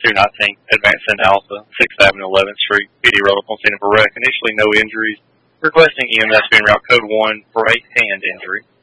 219, advancing Alpha, 6th Avenue, 11th Street. PD rolled up on scene of a wreck. Initially, no injuries. Requesting EMS being route code 1 for a hand injury.